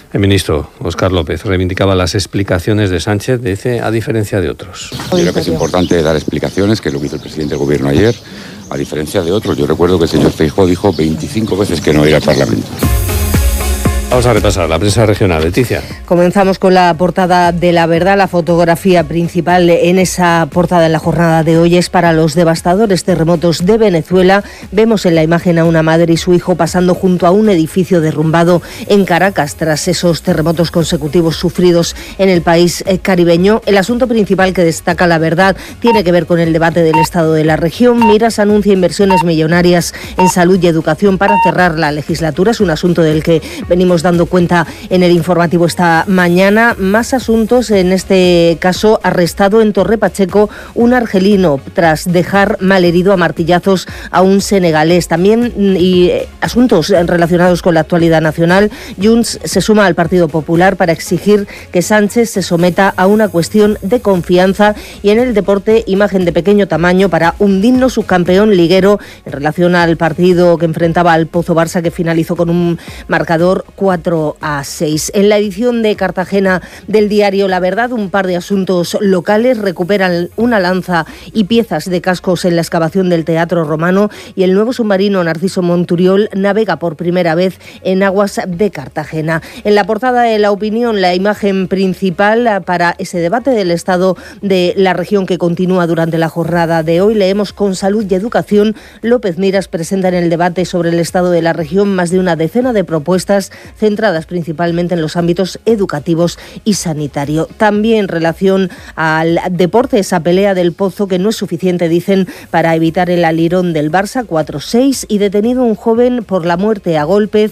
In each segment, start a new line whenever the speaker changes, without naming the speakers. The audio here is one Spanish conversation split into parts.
El ministro Óscar López reivindicaba las explicaciones de Sánchez, dice, a diferencia de otros.
Yo creo que es importante dar explicaciones, que es lo que hizo el presidente del Gobierno ayer, a diferencia de otros. Yo recuerdo que el señor Feijóo dijo 25 veces que no iba al Parlamento.
Vamos a repasar la prensa regional. Leticia.
Comenzamos con la portada de La Verdad. La fotografía principal en esa portada en la jornada de hoy es para los devastadores terremotos de Venezuela. Vemos en la imagen a una madre y su hijo pasando junto a un edificio derrumbado en Caracas tras esos terremotos consecutivos sufridos en el país caribeño. El asunto principal que destaca La Verdad tiene que ver con el debate del estado de la región. Miras anuncia inversiones millonarias en salud y educación para cerrar la legislatura. Es un asunto del que venimos dando cuenta en el informativo esta mañana. Más asuntos, en este caso arrestado en Torre Pacheco un argelino tras dejar malherido a martillazos a un senegalés. También asuntos relacionados con la actualidad nacional. Junts se suma al Partido Popular para exigir que Sánchez se someta a una cuestión de confianza. Y en el deporte, imagen de pequeño tamaño para un digno subcampeón liguero en relación al partido que enfrentaba al Pozo Barça, que finalizó con un marcador 4-6. En la edición de Cartagena del diario La Verdad, un par de asuntos locales recuperan una lanza y piezas de cascos en la excavación del Teatro Romano, y el nuevo submarino Narciso Monturiol navega por primera vez en aguas de Cartagena. En la portada de La Opinión, la imagen principal para ese debate del estado de la región que continúa durante la jornada de hoy. Leemos: con salud y educación, López Miras presenta en el debate sobre el estado de la región más de una decena de propuestas centradas principalmente en los ámbitos educativos y sanitario. También en relación al deporte, esa pelea del Pozo que no es suficiente, dicen, para evitar el alirón del Barça, 4-6, y detenido un joven por la muerte a golpes,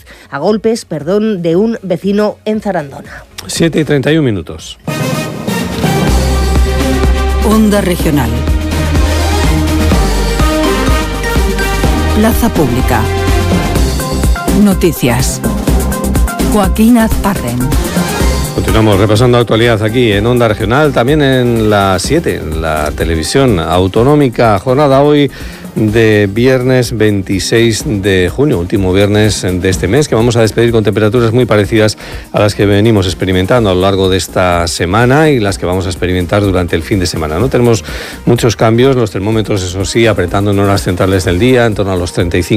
de un vecino en Zarandona.
7:31.
Onda Regional. Plaza Pública. Noticias. Joaquín Azparren.
Continuamos repasando actualidad aquí en Onda Regional, también en la 7, en la televisión autonómica. Jornada hoy de viernes 26 de junio, último viernes de este mes, que vamos a despedir con temperaturas muy parecidas a las que venimos experimentando a lo largo de esta semana y las que vamos a experimentar durante el fin de semana. No tenemos muchos cambios, los termómetros, eso sí, apretando en horas centrales del día, en torno a los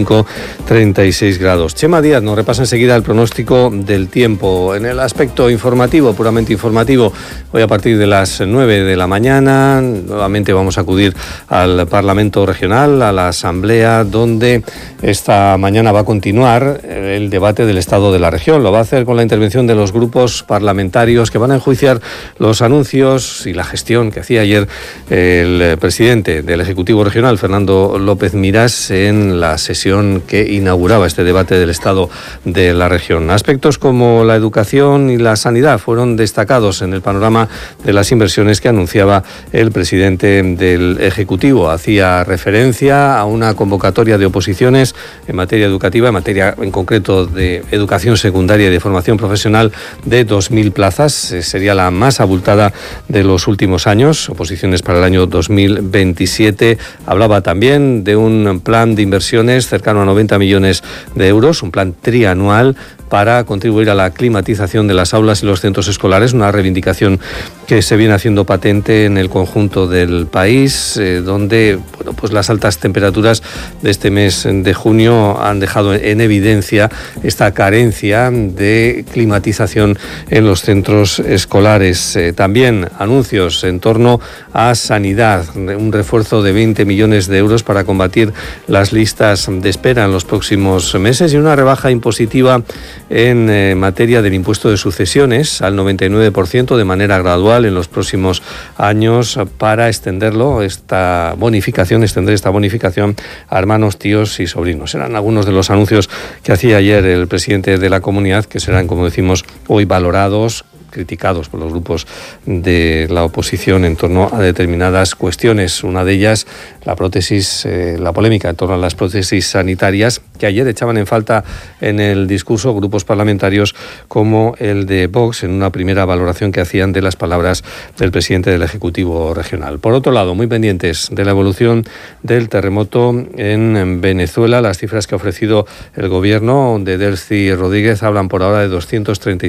35-36 grados. Chema Díaz nos repasa enseguida el pronóstico del tiempo. En el aspecto informativo, puramente informativo, hoy a partir de las 9 de la mañana, nuevamente vamos a acudir al Parlamento Regional, a la Asamblea, donde esta mañana va a continuar el debate del estado de la región. Lo va a hacer con la intervención de los grupos parlamentarios que van a enjuiciar los anuncios y la gestión que hacía ayer el presidente del Ejecutivo Regional, Fernando López Miras, en la sesión que inauguraba este debate del estado de la región. Aspectos como la educación y la sanidad fueron destacados en el panorama de las inversiones que anunciaba el presidente del Ejecutivo. Hacía referencia a una convocatoria de oposiciones en materia educativa, en materia en concreto de educación secundaria y de formación profesional, de 2.000 plazas. Sería la más abultada de los últimos años, oposiciones para el año 2027. Hablaba también de un plan de inversiones cercano a 90 millones de euros, un plan trianual para contribuir a la climatización de las aulas y los centros escolares, una reivindicación que se viene haciendo patente en el conjunto del país, donde pues las altas temperaturas de este mes de junio han dejado en evidencia esta carencia de climatización en los centros escolares. También anuncios en torno a sanidad, un refuerzo de 20 millones de euros para combatir las listas de espera en los próximos meses y una rebaja impositiva en materia del impuesto de sucesiones al 99% de manera gradual en los próximos años para extender esta bonificación a hermanos, tíos y sobrinos. Eran algunos de los anuncios que hacía ayer el presidente de la comunidad, que serán, como decimos, hoy valorados, criticados por los grupos de la oposición en torno a determinadas cuestiones. Una de ellas, la polémica en torno a las prótesis sanitarias, que ayer echaban en falta en el discurso grupos parlamentarios como el de Vox, en una primera valoración que hacían de las palabras del presidente del Ejecutivo Regional. Por otro llado, muy pendientes de la evolución del terremoto en Venezuela. Las cifras que ha ofrecido el gobierno de Delcy Rodríguez hablan por ahora de 235